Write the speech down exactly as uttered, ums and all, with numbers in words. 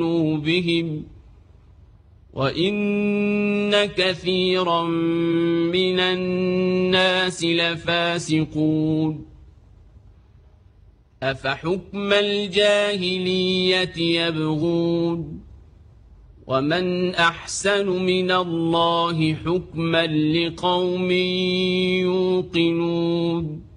بهم وإن كثيرا من الناس لفاسقون أفحكم الجاهلية يبغون ومن أحسن من الله حكما لقوم يوقنون